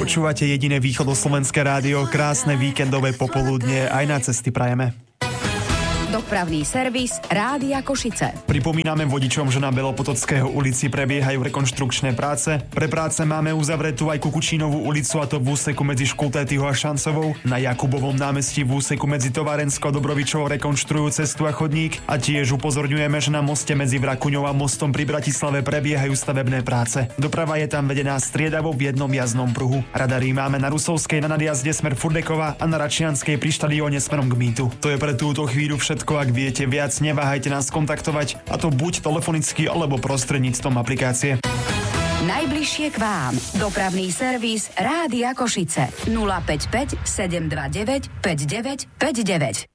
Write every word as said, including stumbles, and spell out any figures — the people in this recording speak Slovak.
Počúvate jediné východoslovenské rádio, krásne víkendové popoludnie, aj na cesty prajeme. Dopravný servis Rádia Košice. Pripomíname vodičom, že na Belopotockého ulici prebiehajú rekonštrukčné práce. Pre práce máme uzavretú aj Kukučínovú ulicu, a to v úseku medzi Škultétyho a Šancovou. Na Jakubovom námestí v úseku medzi Tovarenskou a Dobrovičovou rekonštruujú cestu a chodník. A tiež upozorňujeme, že na moste medzi Vrakuňou a mostom pri Bratislave prebiehajú stavebné práce. Doprava je tam vedená striedavo v jednom jazdnom pruhu. Radary máme na Rusovskej na nadjazde smer Furdekova a na Račianskej pri štadióne smerom k Mýtu. To je pre túto chvíľu všetko. Ak viete viac, neváhajte nás kontaktovať, a to buď telefonicky alebo prostredníctvom aplikácie. Najbližšie k vám. Dopravný servis Rádia Košice. nula päť päť sedem dva deväť päť deväť päť deväť.